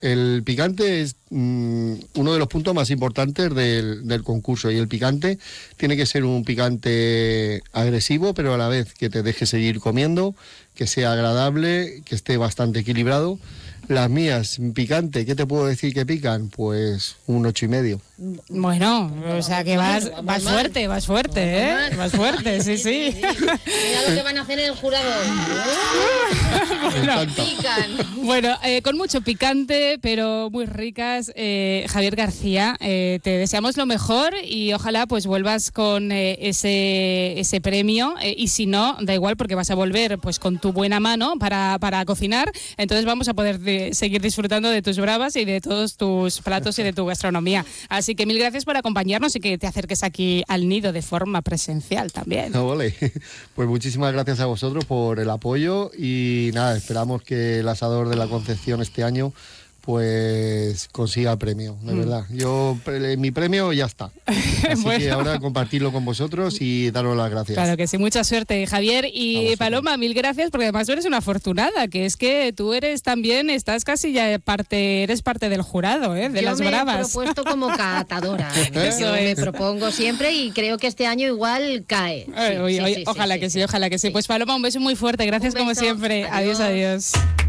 El picante es uno de los puntos más importantes del concurso, y el picante tiene que ser un picante agresivo, pero a la vez que te deje seguir comiendo, que sea agradable, que esté bastante equilibrado. Las mías, picante, ¿qué te puedo decir que pican? Pues un 8,5. Bueno, o sea que vas fuerte, Vas fuerte, sí. Mira lo que van a hacer en el jurado. Bueno, con mucho picante, pero muy ricas. Javier García, te deseamos lo mejor y ojalá pues vuelvas con ese premio, y si no, da igual, porque vas a volver pues con tu buena mano para cocinar. Entonces vamos a poder seguir disfrutando de tus bravas y de todos tus platos y de tu gastronomía. Así que mil gracias por acompañarnos y que te acerques aquí al nido de forma presencial también. No, vale. Pues muchísimas gracias a vosotros por el apoyo y nada, esperamos que el asador de la Concepción este año pues consiga el premio, de verdad. Mi premio ya está. Así que ahora compartirlo con vosotros y daros las gracias. Claro que sí, mucha suerte, Javier. Y Paloma, mil gracias, porque además tú eres una afortunada, que es que tú eres también, estás casi ya eres parte del jurado, de las bravas. Yo me he propuesto como catadora. Yo me propongo siempre y creo que este año igual cae. Ojalá que sí. Pues Paloma, un beso muy fuerte, gracias como siempre. Adiós.